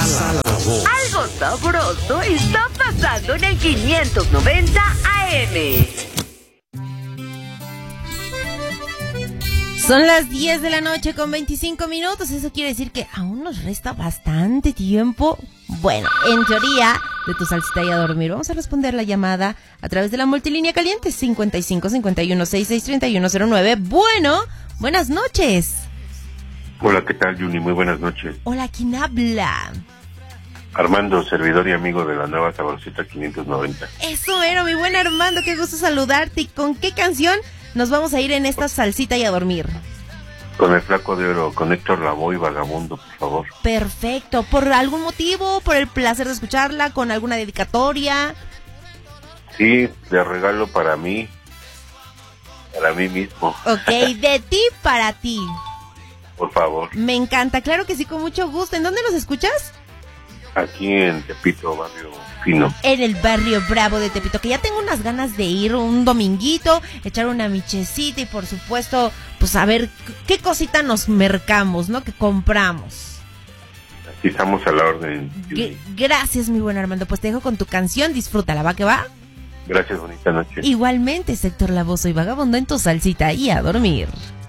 Pasa la voz. Algo sabroso está pasando en el 590 AM. Son las 10 de la noche con 25 minutos. Eso quiere decir que aún nos resta bastante tiempo. Bueno, en teoría, de tu salsita y a dormir. Vamos a responder la llamada a través de la multilínea caliente 55 51 66 31 09. Bueno, buenas noches. Hola, ¿qué tal, Juni? Muy buenas noches. Hola, ¿quién habla? Armando, servidor y amigo de la nueva Saborcita 590. Eso era, mi buen Armando, qué gusto saludarte. ¿Y con qué canción nos vamos a ir en esta salsita y a dormir? Con el Flaco de Oro, con Héctor Lavoe y Vagabundo, por favor. Perfecto. ¿Por algún motivo? ¿Por el placer de escucharla? ¿Con alguna dedicatoria? Sí, de regalo para mí mismo. Ok, de ti para ti. Por favor. Me encanta, claro que sí, con mucho gusto. ¿En dónde nos escuchas? Aquí en Tepito, Barrio Fino. En el barrio Bravo de Tepito, que ya tengo unas ganas de ir un dominguito, echar una michecita y por supuesto, pues a ver qué cosita nos mercamos, ¿no? Que compramos. Aquí estamos a la orden. Gracias, mi buen Armando. Pues te dejo con tu canción, disfrútala, ¿va que va? Gracias, bonita noche. Igualmente, Héctor Lavoe y Vagabundo en tu salsita y a dormir.